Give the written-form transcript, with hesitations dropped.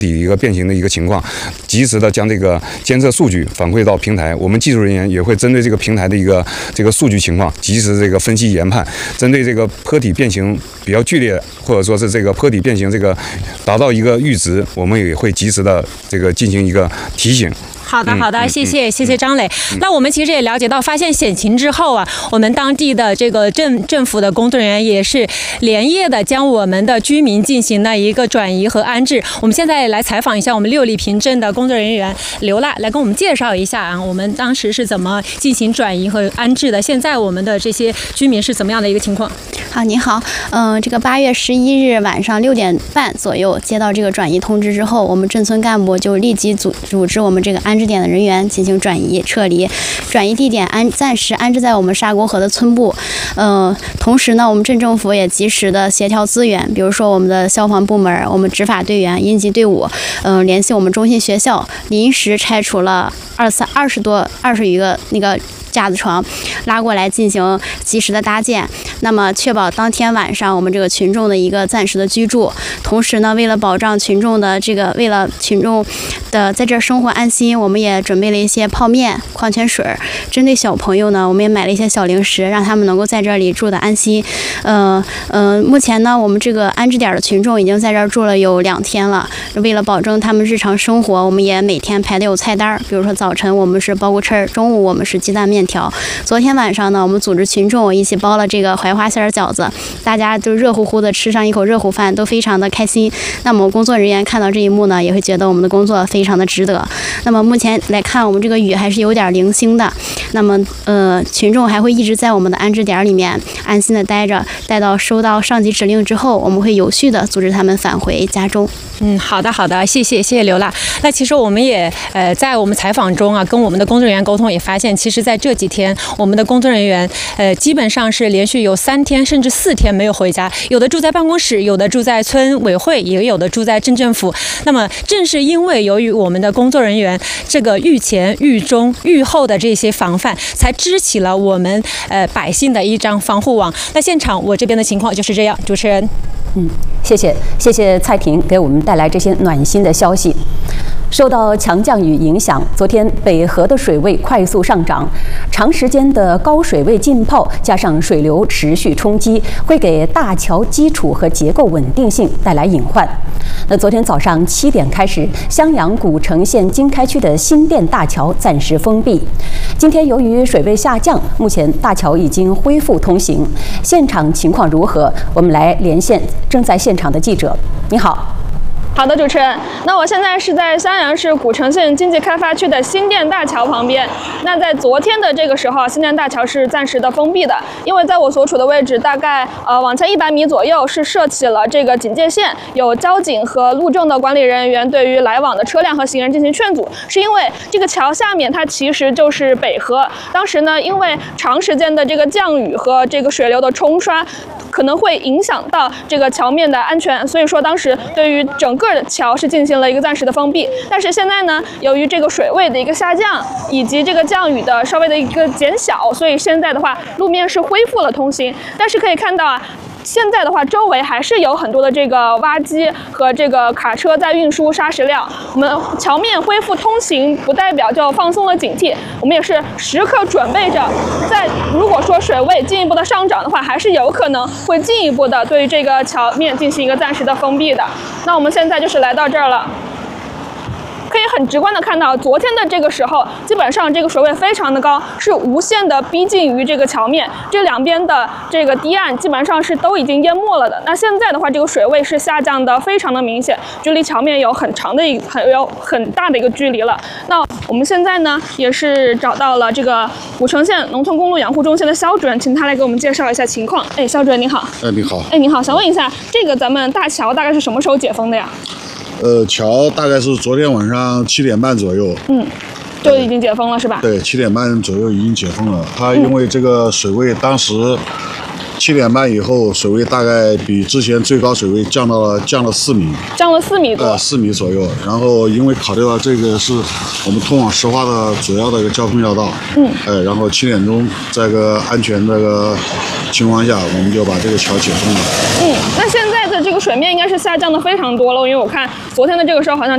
一个变形的一个情况，及时的将这个监测数据反馈到平台，我们技术人员也会针对这个平台的一个这个数据情况，及时这个分析研判，针对这个坡体变形比较剧烈，或者说是这个坡体变形这个达到一个阈值，我们也会及时的这个进行一个提醒。 好的，谢谢张磊。那我们其实也了解到，发现险情之后啊，我们当地的这个政府的工作人员也是连夜的将我们的居民进行了一个转移和安置。我们现在来采访一下我们六里坪镇的工作人员刘娜，来跟我们介绍一下啊，我们当时是怎么进行转移和安置的？现在我们的这些居民是怎么样的一个情况？ 好，你好，这个8月11日晚上6点半左右接到这个转移通知之后，我们镇村干部就立即组织我们这个安置点的人员进行转移撤离，转移地点暂时安置在我们沙沟河的村部。同时呢，我们镇政府也及时的协调资源，比如说我们的消防部门、我们执法队员、应急队伍，联系我们中心学校，临时拆除了20余个那个架子床拉过来进行及时的搭建，那么确保当天晚上我们这个群众的一个暂时的居住。同时呢，为了保障群众的为了群众的在这生活安心，我们也准备了一些泡面、矿泉水。针对小朋友呢，我们也买了一些小零食，让他们能够在这里住的安心。目前呢，我们这个安置点的群众已经在这儿住了有2天了。为了保证他们日常生活，我们也每天排的有菜单，比如说早晨我们是包谷翅，中午我们是鸡蛋面条。昨天晚上呢，我们组织群众一起包了这个槐花馅饺子，大家就热乎乎的吃上一口热乎饭，都非常的开心。那么工作人员看到这一幕呢，也会觉得我们的工作非常的值得。那么目前来看，我们这个雨还是有点零星的。那么群众还会一直在我们的安置点里面安心的待着，待到收到上级指令之后，我们会有序的组织他们返回家中。 好的，谢谢刘娜。那其实我们也在我们采访中啊，跟我们的工作人员沟通，也发现，其实在这几天，我们的工作人员基本上是连续有3天甚至4天没有回家，有的住在办公室，有的住在村委会，也有的住在镇政府。那么正是因为由于我们的工作人员这个预前、预中、预后的这些防范，才支起了我们百姓的一张防护网。那现场我这边的情况就是这样，主持人。 谢谢蔡婷给我们带来这些暖心的消息。受到强降雨影响，昨天北河的水位快速上涨，长时间的高水位浸泡加上水流持续冲击，会给大桥基础和结构稳定性带来隐患。那昨天早上7点开始，襄阳古城县经开区的新店大桥暂时封闭。今天由于水位下降，目前大桥已经恢复通行。现场情况如何？我们来连线正在现场的记者。你好。 好的，主持人。那我现在是在襄阳市古城县经济开发区的新店大桥旁边。那在昨天的这个时候，新店大桥是暂时的封闭的，因为在我所处的位置，大概往前100米左右是设起了这个警戒线，有交警和路政的管理人员对于来往的车辆和行人进行劝阻。是因为这个桥下面它其实就是北河，当时呢，因为长时间的这个降雨和这个水流的冲刷，可能会影响到这个桥面的安全，所以说当时对于整个的桥是进行了一个暂时的封闭。但是现在呢，由于这个水位的一个下降，以及这个降雨的稍微的一个减小，所以现在的话路面是恢复了通行。但是可以看到啊，现在的话，周围还是有很多的这个挖机和这个卡车在运输砂石料。我们桥面恢复通行，不代表就放松了警惕，我们也是时刻准备着，在如果说水位进一步的上涨的话，还是有可能会进一步的对这个桥面进行一个暂时的封闭的。那我们现在就是来到这儿了。可以很直观的看到，昨天的这个时候，基本上这个水位非常的高，是无限的逼近于这个桥面，这两边的这个堤岸基本上是都已经淹没了的。那现在的话，这个水位是下降的非常的明显，距离桥面有很大的一个距离了。那我们现在呢，也是找到了这个古城县农村公路养护中心的肖主任，请他来给我们介绍一下情况。肖主任您好。 你好。 你好，想问一下，这个咱们大桥大概是什么时候解封的呀？ 桥大概是昨天晚上7点半左右， 就已经解封了是吧？ 对，7点半左右已经解封了。它因为这个水位当时7点半以后，水位大概比之前最高水位降了4米， 降了4米多 ，4米左右。然后因为考虑到这个是我们通往石化的主要的一个交通要道，然后7点钟在个安全这个情况下，我们就把这个桥解封了。 那现在的这个水面应该是下降的非常多了，因为我看昨天的这个时候好像